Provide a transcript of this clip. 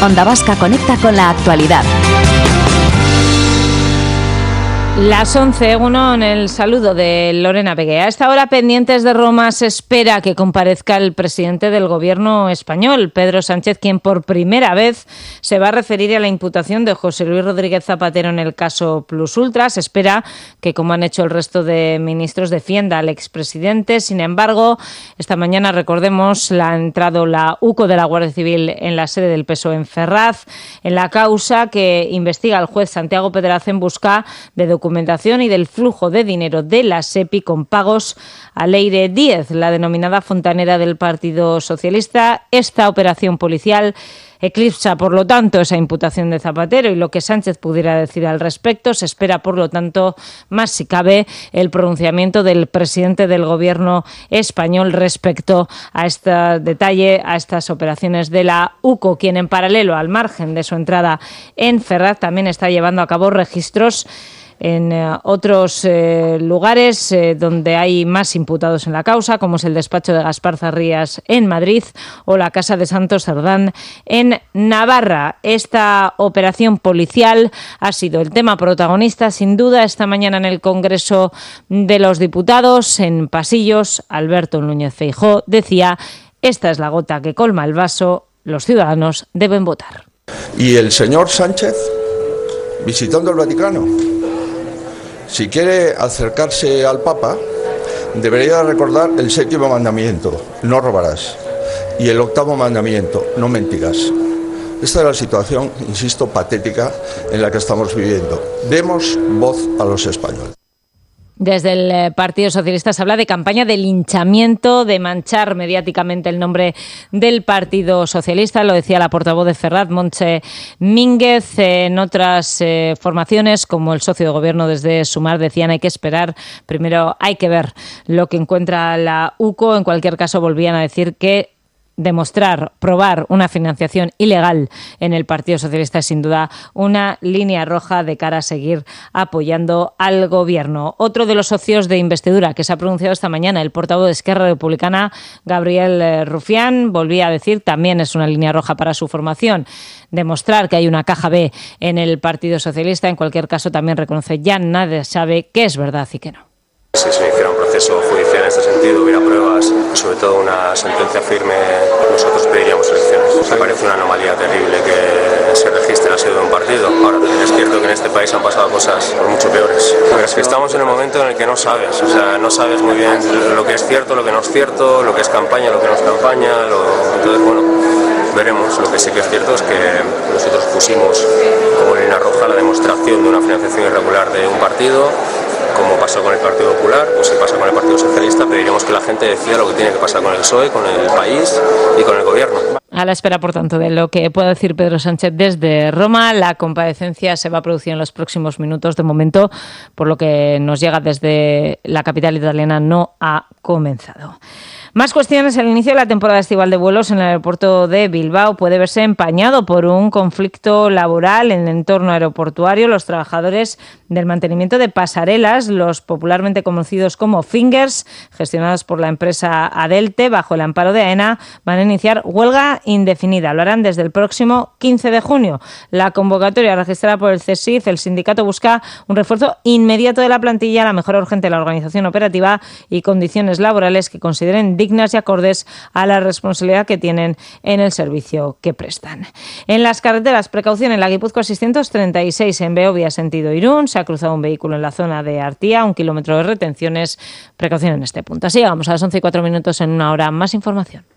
Onda Vasca conecta con la actualidad. Las 11, uno en el saludo de Lorena Pegué. A esta hora, pendientes de Roma, se espera que comparezca el presidente del gobierno español, Pedro Sánchez, quien por primera vez se va a referir a la imputación de José Luis Rodríguez Zapatero en el caso Plus Ultra. Se espera que, como han hecho el resto de ministros, defienda al expresidente. Sin embargo, esta mañana, recordemos, ha entrado la UCO de la Guardia Civil en la sede del PSOE en Ferraz, en la causa que investiga el juez Santiago Pedraz en busca de documentación y del flujo de dinero de la SEPI con pagos a Leire Díez, la denominada fontanera del Partido Socialista. Esta operación policial eclipsa, por lo tanto, esa imputación de Zapatero y lo que Sánchez pudiera decir al respecto. Se espera, por lo tanto, más si cabe, el pronunciamiento del presidente del gobierno español respecto a este detalle, a estas operaciones de la UCO, quien en paralelo, al margen de su entrada en Ferraz, también está llevando a cabo registros en otros lugares donde hay más imputados en la causa, como es el despacho de Gaspar Zarrías en Madrid o la Casa de Santos Cerdán en Navarra. Esta operación policial ha sido el tema protagonista, sin duda, esta mañana en el Congreso de los Diputados. En pasillos, Alberto Núñez Feijóo decía: esta es la gota que colma el vaso, los ciudadanos deben votar. Y el señor Sánchez, visitando el Vaticano, si quiere acercarse al Papa, debería recordar el 7º mandamiento, no robarás, y el 8º mandamiento, no mentirás. Esta es la situación, insisto, patética en la que estamos viviendo. Demos voz a los españoles. Desde el Partido Socialista se habla de campaña de linchamiento, de manchar mediáticamente el nombre del Partido Socialista. Lo decía la portavoz de Ferraz, Montse Mínguez. En otras formaciones, como el socio de gobierno desde Sumar, decían: hay que esperar, primero hay que ver lo que encuentra la UCO. En cualquier caso, volvían a decir que probar una financiación ilegal en el Partido Socialista es sin duda una línea roja de cara a seguir apoyando al gobierno. Otro de los socios de investidura que se ha pronunciado esta mañana, el portavoz de Esquerra Republicana, Gabriel Rufián, volvía a decir, también es una línea roja para su formación, demostrar que hay una caja B en el Partido Socialista. En cualquier caso, también reconoce: ya nadie sabe qué es verdad y qué no. Si se iniciara un proceso judicial en este sentido, hubiera pruebas, sobre todo una sentencia firme, nosotros pediríamos elecciones. Me parece una anomalía terrible que se registre la sede de un partido. Ahora, también es cierto que en este país han pasado cosas mucho peores. Pero es que estamos en un momento en el que no sabes, no sabes muy bien lo que es cierto, lo que no es cierto, lo que es campaña, lo que no es campaña. Entonces, bueno, veremos. Lo que sí que es cierto es que nosotros pusimos como línea roja la demostración de una financiación irregular de un partido. Como pasó con el Partido Popular, pues si pasa con el Partido Socialista, pediríamos que la gente decida lo que tiene que pasar con el PSOE, con el país y con el gobierno. A la espera, por tanto, de lo que pueda decir Pedro Sánchez desde Roma. La comparecencia se va a producir en los próximos minutos. De momento, por lo que nos llega desde la capital italiana, no ha comenzado. Más cuestiones. El inicio de la temporada estival de vuelos en el aeropuerto de Bilbao puede verse empañado por un conflicto laboral en el entorno aeroportuario. Los trabajadores del mantenimiento de pasarelas, los popularmente conocidos como Fingers, gestionados por la empresa Adelte, bajo el amparo de AENA, van a iniciar huelga indefinida. Lo harán desde el próximo 15 de junio. La convocatoria registrada por el CESIF, el sindicato, busca un refuerzo inmediato de la plantilla, la mejora urgente de la organización operativa y condiciones laborales que consideren dignas y acordes a la responsabilidad que tienen en el servicio que prestan. En las carreteras, precaución en la Guipúzcoa 636 en Beovia, sentido Irún. Se ha cruzado un vehículo en la zona de Artía, 1 kilómetro de retenciones. Precaución en este punto. Así llegamos a las 11:04 en una hora. Más información.